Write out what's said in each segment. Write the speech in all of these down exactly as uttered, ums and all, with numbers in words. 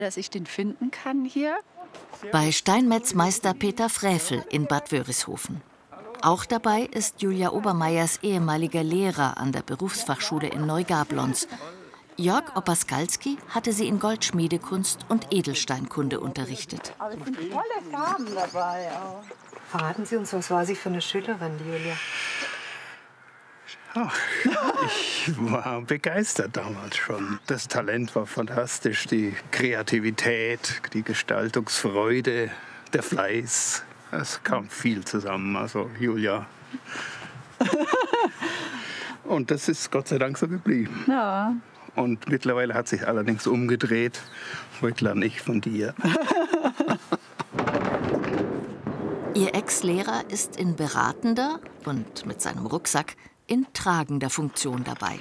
dass ich den finden kann hier. Bei Steinmetzmeister Peter Fräfel in Bad Wörishofen. Auch dabei ist Julia Obermeiers ehemaliger Lehrer an der Berufsfachschule in Neugablonz. Jörg Opaskalski hatte sie in Goldschmiedekunst und Edelsteinkunde unterrichtet. Aber es sind tolle Farben dabei auch. Verraten Sie uns, was war sie für eine Schülerin, die Julia? Ach, ich war begeistert damals schon. Das Talent war fantastisch, die Kreativität, die Gestaltungsfreude, der Fleiß. Es kam viel zusammen, also Julia. Und das ist Gott sei Dank so geblieben. Ja. Und mittlerweile hat sich allerdings umgedreht. Heute lerne ich von dir. Ihr Ex-Lehrer ist in beratender und mit seinem Rucksack in tragender Funktion dabei.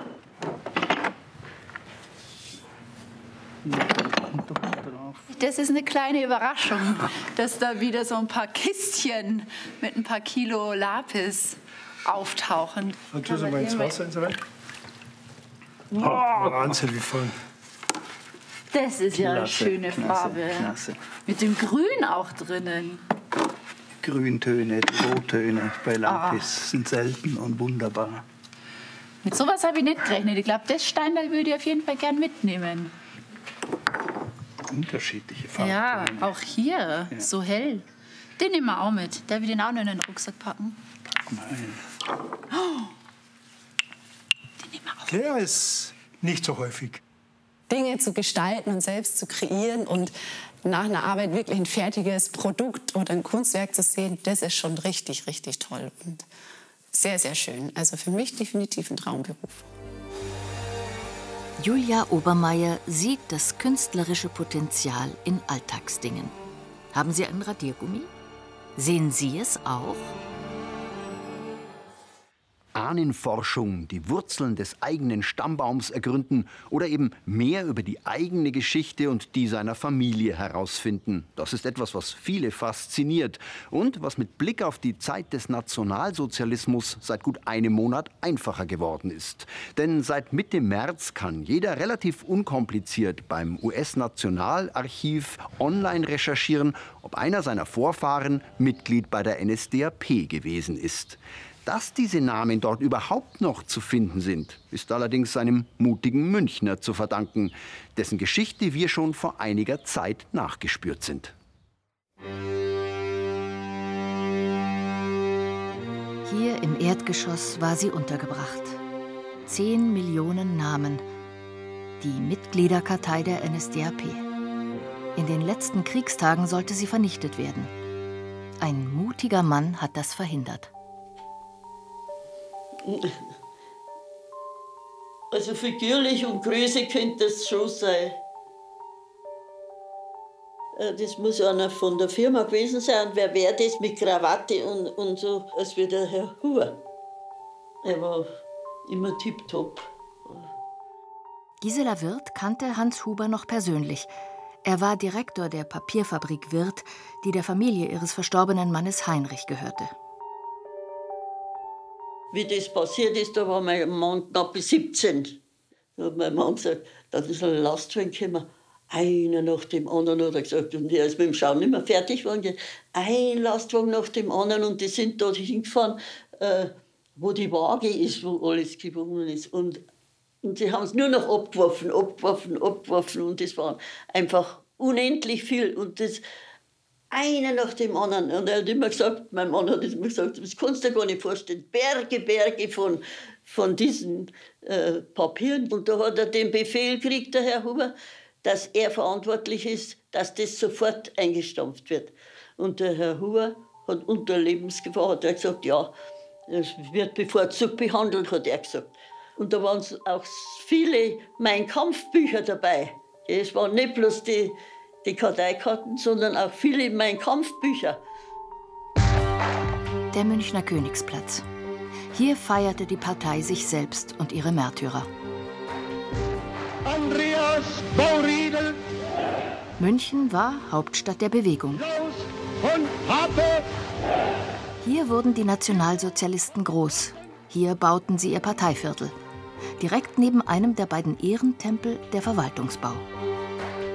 Das ist eine kleine Überraschung, dass da wieder so ein paar Kistchen mit ein paar Kilo Lapis auftauchen. Und tu sie mal ins Wasser und so weiter. Oh, Wahnsinn, wie voll. Das ist ja eine Klasse, schöne klasse, Farbe. klasse. Mit dem Grün auch drinnen. Grüntöne, Rottöne bei Lapis Ah. sind selten und wunderbar. Mit sowas habe ich nicht gerechnet. Ich glaube, das Steinlein würde ich auf jeden Fall gern mitnehmen. Unterschiedliche Farben. Ja, auch hier, Ja. so hell. Den nehmen wir auch mit. Darf ich den auch noch in den Rucksack packen? Pack mal ein. Den nehmen wir auch. Der ist nicht so häufig. Dinge zu gestalten und selbst zu kreieren und nach einer Arbeit wirklich ein fertiges Produkt oder ein Kunstwerk zu sehen, das ist schon richtig, richtig toll und sehr, sehr schön. Also für mich definitiv ein Traumberuf. Julia Obermeier sieht das künstlerische Potenzial in Alltagsdingen. Haben Sie einen Radiergummi? Sehen Sie es auch? Ahnenforschung, die Wurzeln des eigenen Stammbaums ergründen oder eben mehr über die eigene Geschichte und die seiner Familie herausfinden. Das ist etwas, was viele fasziniert und was mit Blick auf die Zeit des Nationalsozialismus seit gut einem Monat einfacher geworden ist. Denn seit Mitte März kann jeder relativ unkompliziert beim U S-Nationalarchiv online recherchieren, ob einer seiner Vorfahren Mitglied bei der N S D A P gewesen ist. Dass diese Namen dort überhaupt noch zu finden sind, ist allerdings einem mutigen Münchner zu verdanken, dessen Geschichte wir schon vor einiger Zeit nachgespürt sind. Hier im Erdgeschoss war sie untergebracht. Zehn Millionen Namen. Die Mitgliederkartei der N S D A P. In den letzten Kriegstagen sollte sie vernichtet werden. Ein mutiger Mann hat das verhindert. Also figürlich und Größe könnte das schon sein. Das muss einer von der Firma gewesen sein. Und wer wäre das mit Krawatte und, und so, als wie der Herr Huber. Er war immer tipptopp. Gisela Wirth kannte Hans Huber noch persönlich. Er war Direktor der Papierfabrik Wirth, die der Familie ihres verstorbenen Mannes Heinrich gehörte. Wie das passiert ist, da war mein Mann knapp siebzehn. Da hat mein Mann gesagt, da ist ein Lastwagen gekommen. Einer nach dem anderen, hat er gesagt. Und er ist mit dem Schauen nicht mehr fertig geworden. Ein Lastwagen nach dem anderen. Und die sind dort hingefahren, äh, wo die Waage ist, wo alles gewonnen ist. Und, und sie haben es nur noch abgeworfen, abgeworfen, abgeworfen. Und das war einfach unendlich viel. Und das einer nach dem anderen. Und er hat immer gesagt, mein Mann hat immer gesagt, das kannst du dir gar nicht vorstellen. Berge, Berge von, von diesen äh, Papieren. Und da hat er den Befehl gekriegt, der Herr Huber, dass er verantwortlich ist, dass das sofort eingestampft wird. Und der Herr Huber hat unter Lebensgefahr hat er gesagt, ja, es wird bevorzugt behandelt, hat er gesagt. Und da waren auch viele Mein-Kampf-Bücher dabei. Es waren nicht bloß die die Karteikarten, sondern auch viele Mein-Kampf-Bücher. Der Münchner Königsplatz. Hier feierte die Partei sich selbst und ihre Märtyrer. Andreas Bauriedel. München war Hauptstadt der Bewegung. Von Pape. Hier wurden die Nationalsozialisten groß. Hier bauten sie ihr Parteiviertel. Direkt neben einem der beiden Ehrentempel der Verwaltungsbau.